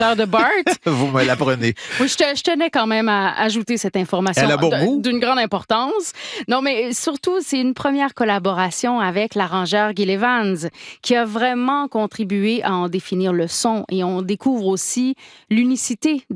de Bart. Vous me l'apprenez. Oui, je tenais quand même à ajouter cette information Elle a bon goût. d'une grande importance. Non, mais surtout, c'est une première collaboration avec l'arrangeur Gil Evans qui a vraiment contribué à en définir le son. Et on découvre aussi l'unicité